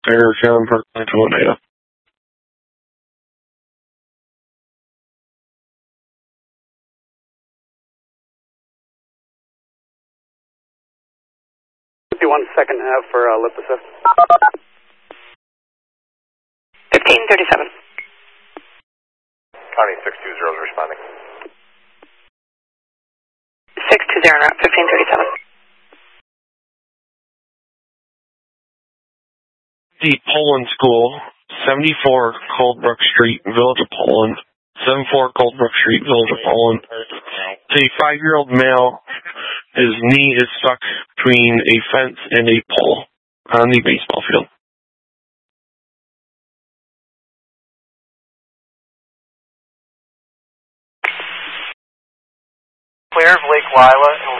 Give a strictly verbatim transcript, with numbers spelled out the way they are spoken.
Fair, Kevin Parkland, Oneida. fifty-one second half for uh, lip assist. fifteen thirty-seven. County six two zero is responding. six two zero, fifteen thirty-seven. The Poland School, seventy-four Coldbrook Street, Village of Poland. seventy-four Coldbrook Street, Village of Poland. A five-year-old male, his knee is stuck between a fence and a pole on the baseball field. Clear of Lake Lila and